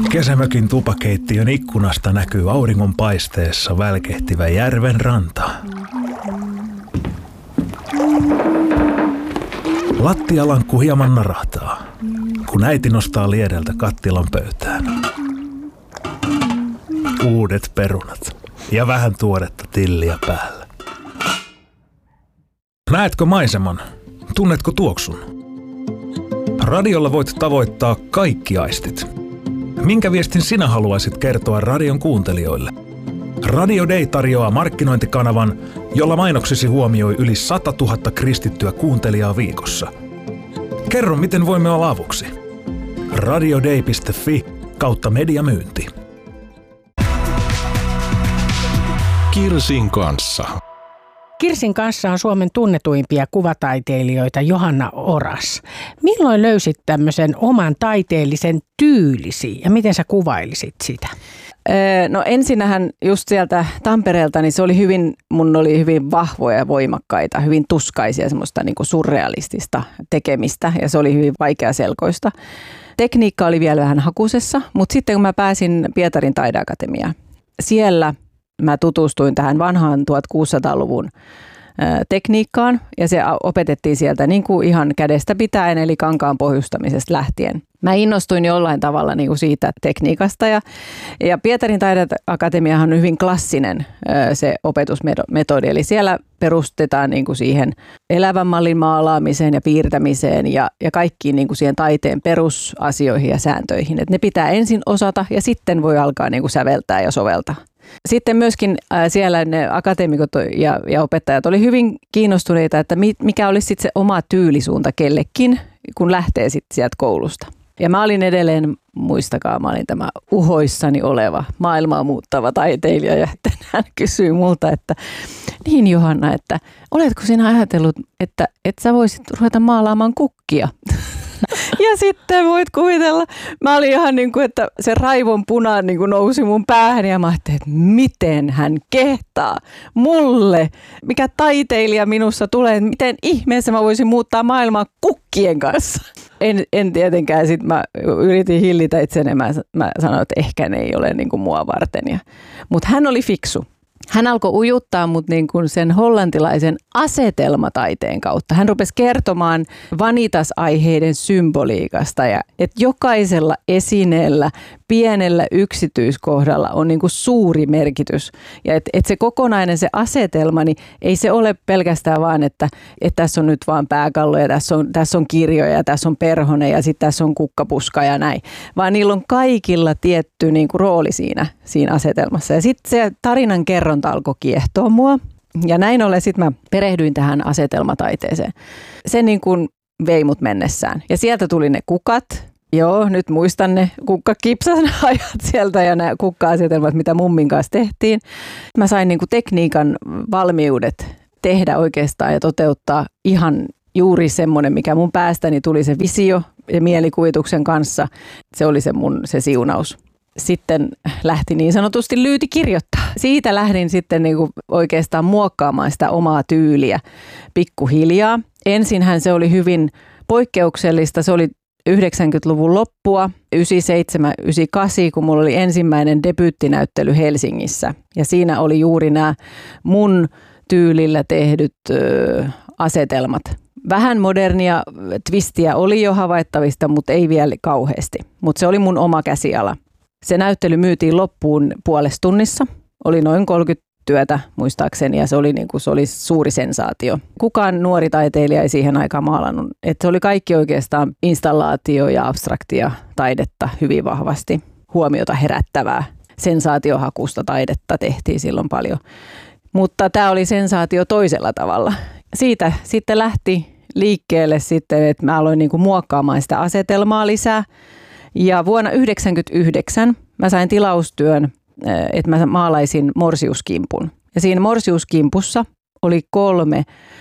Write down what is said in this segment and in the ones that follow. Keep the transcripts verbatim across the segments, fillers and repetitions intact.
Kesämökin tupakeittiön ikkunasta näkyy auringonpaisteessa välkehtivä järven ranta. Lattialankku hieman narahtaa, kun äiti nostaa liedeltä kattilan pöytään. Uudet perunat ja vähän tuoretta tilliä päällä. Näetkö maiseman? Tunnetko tuoksun? Radiolla voit tavoittaa kaikki aistit. Minkä viestin sinä haluaisit kertoa radion kuuntelijoille? Radio Day tarjoaa markkinointikanavan, jolla mainoksesi huomioi yli sata tuhatta kristittyä kuuntelijaa viikossa. Kerro, miten voimme olla avuksi. radioday piste fi kautta mediamyynti. Kirsin kanssa. Kirsin kanssa on Suomen tunnetuimpia kuvataiteilijoita Johanna Oras. Milloin löysit tämmöisen oman taiteellisen tyylisi ja miten sä kuvailisit sitä? No ensinnähän just sieltä Tampereelta, niin se oli hyvin, mun oli hyvin vahvoja ja voimakkaita, hyvin tuskaisia, semmoista niin kuin surrealistista tekemistä ja se oli hyvin vaikeaselkoista. Tekniikka oli vielä vähän hakusessa, mutta sitten kun mä pääsin Pietarin taideakatemiaan, siellä mä tutustuin tähän vanhaan tuhatkuusisataaluvun tekniikkaan ja se opetettiin sieltä niin kuin ihan kädestä pitäen eli kankaan pohjustamisesta lähtien. Mä innostuin jollain tavalla niin kuin siitä tekniikasta ja, ja Pietarin taideakatemiahan on hyvin klassinen se opetusmetodi, eli siellä perustetaan niin kuin siihen elävän mallin maalaamiseen ja piirtämiseen ja, ja kaikkiin niin kuin siihen taiteen perusasioihin ja sääntöihin. Et ne pitää ensin osata ja sitten voi alkaa niin kuin säveltää ja soveltaa. Sitten myöskin siellä ne akateemikot ja, ja opettajat oli hyvin kiinnostuneita, että mikä olisi sitten se oma tyylisuunta kellekin, kun lähtee sitten sieltä koulusta. Ja mä olin edelleen, muistakaa, mä olin tämä uhoissani oleva maailmaa muuttava taiteilija ja hän kysyi multa, että niin Johanna, että oletko sinä ajatellut, että, että sä voisit ruveta maalaamaan kukkia? Ja sitten voit kuvitella, mä olin ihan niin kuin, että se raivon puna niin kuin nousi mun päähän ja mä ajattelin, että miten hän kehtaa mulle, mikä taiteilija minussa tulee, miten ihmeessä mä voisin muuttaa maailmaa kukkien kanssa. En, en tietenkään, sitten mä yritin hillitä itseni, mä, mä sanoin, että ehkä ne ei ole niin kuin mua varten. Mutta hän oli fiksu. Hän alkoi ujuttaa mut niin kuin sen hollantilaisen asetelmataiteen kautta. Hän rupesi kertomaan vanitas-aiheiden symboliikasta ja että jokaisella esineellä, pienellä yksityiskohdalla on niin kuin suuri merkitys. Ja että et se kokonainen se asetelma, niin ei se ole pelkästään vaan, että, että tässä on nyt vaan pääkallo ja tässä on, tässä on kirjoja ja tässä on perhonen ja sitten tässä on kukkapuska ja näin. Vaan niillä on kaikilla tietty niin kuin rooli siinä, siinä asetelmassa. Ja sitten se tarinan kerronta alkoi kiehtoa mua. Ja näin ollen sitten mä perehdyin tähän asetelmataiteeseen. Se niin kuin vei mut mennessään. Ja sieltä tuli ne kukat. Joo, nyt muistan ne kukkakipsan ajat sieltä ja nämä kukka-asetelmat, mitä mummin kanssa tehtiin. Mä sain niin kuin tekniikan valmiudet tehdä oikeastaan ja toteuttaa ihan juuri semmoinen, mikä mun päästäni tuli se visio ja mielikuvituksen kanssa. Se oli se mun se siunaus. Sitten lähti niin sanotusti lyyti kirjoittaa. Siitä lähdin sitten niin kuin oikeastaan muokkaamaan sitä omaa tyyliä pikkuhiljaa. Ensinhän se oli hyvin poikkeuksellista. Se oli yhdeksänkymmentäluvun loppua, yhdeksänkymmentäseitsemän yhdeksänkymmentäkahdeksan, kun mulla oli ensimmäinen debyyttinäyttely Helsingissä. Ja siinä oli juuri nämä mun tyylillä tehdyt ö, asetelmat. Vähän modernia twistiä oli jo havaittavista, mutta ei vielä kauheasti. Mutta se oli mun oma käsiala. Se näyttely myytiin loppuun puolessa tunnissa. Oli noin kolmekymmentä työtä muistaakseni ja se oli, niin kuin, se oli suuri sensaatio. Kukaan nuori taiteilija ei siihen aikaan maalannut. Et se oli kaikki oikeastaan installaatio ja abstraktia taidetta hyvin vahvasti. Huomiota herättävää sensaatiohakusta taidetta tehtiin silloin paljon. Mutta tämä oli sensaatio toisella tavalla. Siitä sitten lähti liikkeelle sitten, että mä aloin niin kuin muokkaamaan sitä asetelmaa lisää. Ja vuonna yhdeksänkymmentäyhdeksän mä sain tilaustyön, että mä maalaisin morsiuskimpun. Ja siinä morsiuskimpussa oli kolme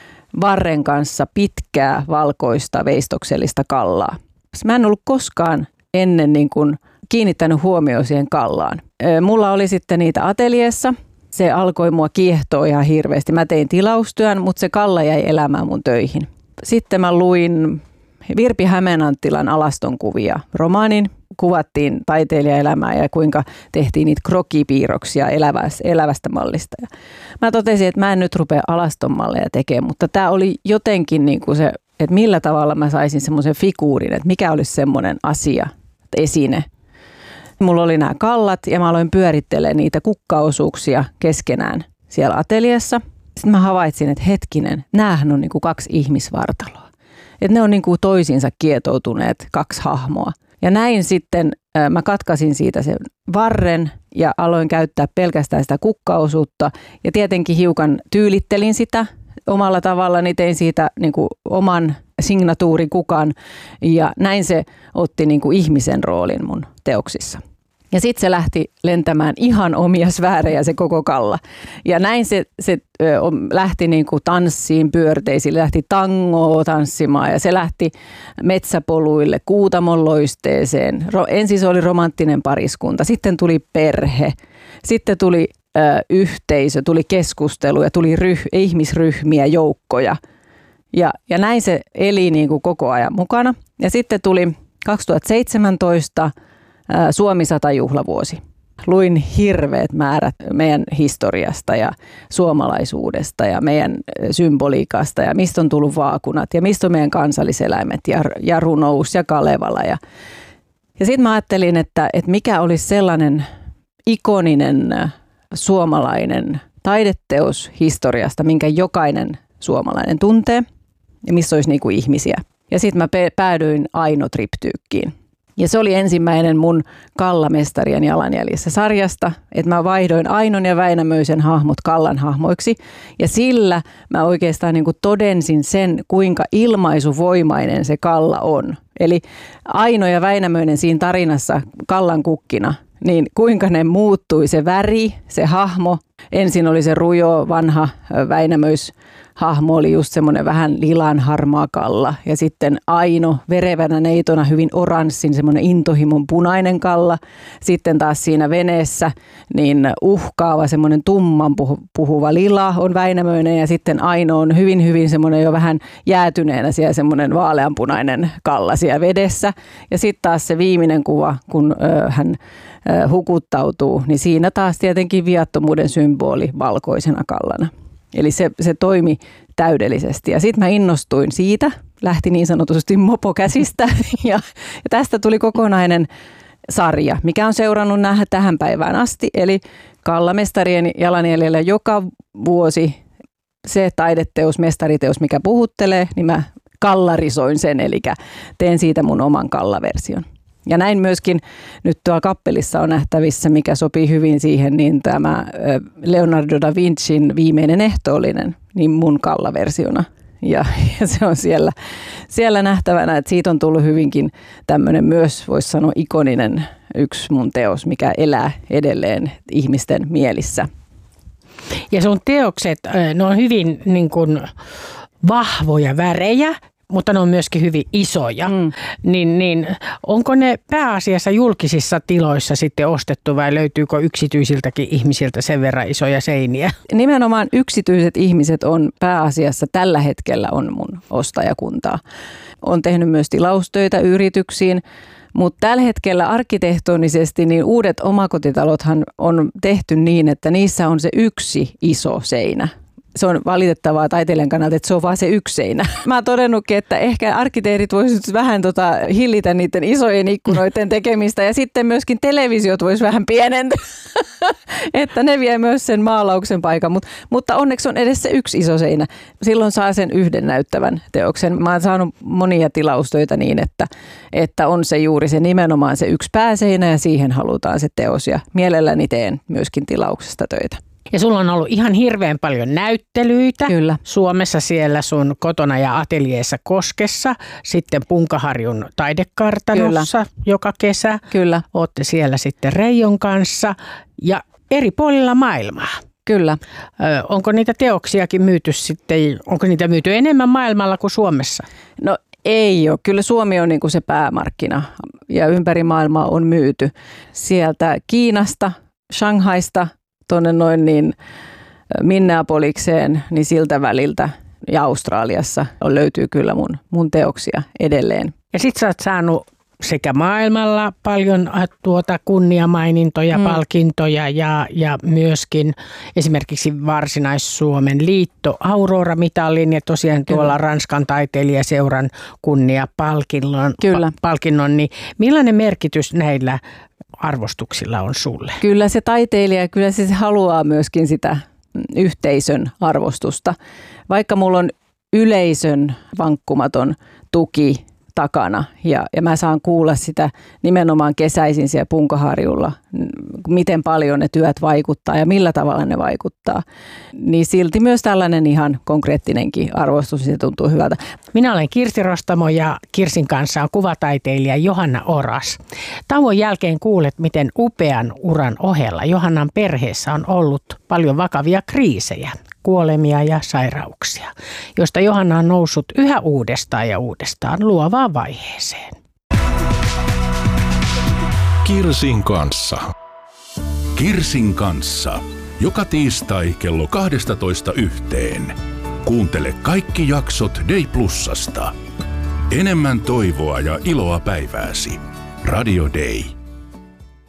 varren kanssa pitkää valkoista veistoksellista kallaa. Mä en ollut koskaan ennen niin kuin kiinnittänyt huomioon siihen kallaan. Mulla oli sitten niitä ateliessa. Se alkoi mua kiehtoa ihan hirveästi. Mä tein tilaustyön, mutta se kalla jäi elämään mun töihin. Sitten mä luin Virpi Hämeenanttilan Alastonkuvia romaanin. kuvattiin taiteilijaelämää ja kuinka tehtiin niitä krokipiirroksia elävästä, elävästä mallista. Ja mä totesin, että mä en nyt rupea alaston malleja tekemään, mutta tämä oli jotenkin niin kuin se, että millä tavalla mä saisin semmoisen figuurin, että mikä olisi semmoinen asia, esine. Mulla oli nämä kallat ja mä aloin pyörittelemään niitä kukkaosuuksia keskenään siellä ateliessa. Sitten mä havaitsin, että hetkinen, näähän on niin kuin kaksi ihmisvartaloa. Että ne on niin kuin toisiinsa kietoutuneet kaksi hahmoa. Ja näin sitten mä katkasin siitä sen varren ja aloin käyttää pelkästään sitä kukkaosuutta. Ja tietenkin hiukan tyylittelin sitä omalla tavallani, tein siitä niin kuin oman signatuurikukan. Ja näin se otti niin kuin ihmisen roolin mun teoksissa. Ja sitten se lähti lentämään ihan omia sfäärejä se koko kalla. Ja näin se, se ö, lähti niinku tanssiin, pyörteisiin, lähti tangoa tanssimaan ja se lähti metsäpoluille, Kuutamon loisteeseen. Ro, ensin se oli romanttinen pariskunta, sitten tuli perhe, sitten tuli ö, yhteisö, tuli keskustelu ja tuli ryh, ihmisryhmiä, joukkoja. Ja, ja näin se eli niinku koko ajan mukana. Ja sitten tuli kaksituhattaseitsemäntoista Suomi sata juhlavuosi. Luin hirveät määrät meidän historiasta ja suomalaisuudesta ja meidän symboliikasta ja mistä on tullut vaakunat ja mistä on meidän kansalliseläimet ja, ja runous ja Kalevala. Ja, ja sitten mä ajattelin, että, että mikä olisi sellainen ikoninen suomalainen taideteos historiasta, minkä jokainen suomalainen tuntee ja missä olisi niinku ihmisiä. Ja sitten mä päädyin Aino Triptyykkiin. Ja se oli ensimmäinen mun Kallamestarien jalanjäljissä sarjasta, että mä vaihdoin Ainon ja Väinämöisen hahmot Kallan hahmoiksi. Ja sillä mä oikeastaan niin kuin todensin sen, kuinka ilmaisuvoimainen se Kalla on. Eli Aino ja Väinämöinen siinä tarinassa Kallan kukkina, niin kuinka ne muuttui, se väri, se hahmo. Ensin oli se rujo, vanha Väinämöis. Hahmo oli just semmoinen vähän lilan harmaa Kalla ja sitten Aino verevänä neitona hyvin oranssin, semmoinen intohimon punainen Kalla. Sitten taas siinä veneessä niin uhkaava semmoinen tumman puhuva lila on Väinämöinen ja sitten Aino on hyvin hyvin semmoinen jo vähän jäätyneenä siellä semmoinen vaaleanpunainen Kalla siellä vedessä. Ja sitten taas se viimeinen kuva, kun ö, hän ö, hukuttautuu, niin siinä taas tietenkin viattomuuden symboli valkoisena Kallana. Eli se, se toimi täydellisesti. Ja sitten mä innostuin siitä, lähti niin sanotusti mopo käsistä ja, ja tästä tuli kokonainen sarja, mikä on seurannut nähdä tähän päivään asti. Eli Kallamestarien jalanjäljellä joka vuosi se taideteos, mestariteos, mikä puhuttelee, niin mä kallarisoin sen, eli teen siitä mun oman Kallaversion. Ja näin myöskin nyt tuolla kappelissa on nähtävissä, mikä sopii hyvin siihen, niin tämä Leonardo da Vincin Viimeinen ehtoollinen, niin mun Kalla-versiona. Ja, ja se on siellä, siellä nähtävänä, että siitä on tullut hyvinkin tämmöinen myös, voisi sanoa, ikoninen yksi mun teos, mikä elää edelleen ihmisten mielissä. Ja sun teokset, ne on hyvin niin kuin vahvoja värejä, mutta ne on myöskin hyvin isoja, mm. niin, niin onko ne pääasiassa julkisissa tiloissa sitten ostettu vai löytyykö yksityisiltäkin ihmisiltä sen verran isoja seiniä? Nimenomaan yksityiset ihmiset on pääasiassa tällä hetkellä on mun ostajakuntaa. Olen tehnyt myös tilaustöitä yrityksiin, mutta tällä hetkellä arkkitehtonisesti niin uudet omakotitalothan on tehty niin, että niissä on se yksi iso seinä. Se on valitettavaa taiteilijan kannalta, että se on vaan se yksi seinä. Mä oon todennutkin, että ehkä arkkitehdit voisivat vähän tota hillitä niiden isojen ikkunoiden tekemistä ja sitten myöskin televisiot voisi vähän pienentää, että ne vie myös sen maalauksen paikan. Mut, mutta onneksi on edes se yksi iso seinä. Silloin saa sen yhden näyttävän teoksen. Mä oon saanut monia tilaustöitä niin, että, että on se juuri se nimenomaan se yksi pääseinä ja siihen halutaan se teos ja mielelläni teen myöskin tilauksesta töitä. Ja sulla on ollut ihan hirveän paljon näyttelyitä. Kyllä. Suomessa siellä sun kotona ja ateljeessa Koskessa, sitten Punkaharjun taidekartanossa Kyllä. joka kesä. Kyllä. Ootte siellä sitten Reijon kanssa ja eri puolilla maailmaa. Kyllä. Ö, onko niitä teoksiakin myyty sitten, onko niitä myyty enemmän maailmalla kuin Suomessa? No ei ole. Kyllä Suomi on niin kuin se päämarkkina ja ympäri maailmaa on myyty. Sieltä Kiinasta, Shanghaista, tuonne noin niin Minneapolikseen, niin siltä väliltä ja Australiassa löytyy kyllä mun, mun teoksia edelleen. Ja sit sä oot saanut sekä maailmalla paljon tuota kunniamainintoja, mm. palkintoja ja, ja myöskin esimerkiksi Varsinais-Suomen liitto Aurora-mitallin ja tosiaan Kyllä. tuolla Ranskan taiteilijaseuran kunniapalkinnon. Kyllä. Palkinnon, niin millainen merkitys näillä arvostuksilla on sulle? Kyllä se taiteilija, kyllä se haluaa myöskin sitä yhteisön arvostusta. Vaikka mulla on yleisön vankkumaton tuki takana ja, ja mä saan kuulla sitä nimenomaan kesäisin siellä Punkaharjulla, miten paljon ne työt vaikuttaa ja millä tavalla ne vaikuttaa. Niin silti myös tällainen ihan konkreettinenkin arvostus, se tuntuu hyvältä. Minä olen Kirsi Rostamo ja Kirsin kanssa on kuvataiteilija Johanna Oras. Tauon jälkeen kuulet, miten upean uran ohella Johannan perheessä on ollut paljon vakavia kriisejä, kuolemia ja sairauksia, josta Johanna on noussut yhä uudestaan ja uudestaan luovaan vaiheeseen. Kirsin kanssa. Kirsin kanssa. Joka tiistai kello kaksitoista yhteen. Kuuntele kaikki jaksot Day Plusasta. Enemmän toivoa ja iloa päivääsi. Radio Day.